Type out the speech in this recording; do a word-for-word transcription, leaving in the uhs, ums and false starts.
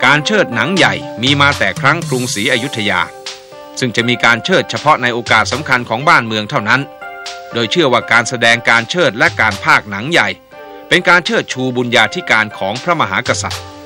การเชิดหนังใหญ่มีมาแต่ครั้งกรุงศรีอยุธยาซึ่งจะมีการเชิดเฉพาะในโอกาสสำคัญของบ้านเมืองเท่านั้นโดยเชื่อว่าการแสดงการเชิดและการพากย์หนังใหญ่เป็นการเชิดชูบุญญาธิการของพระมหากษัตริย์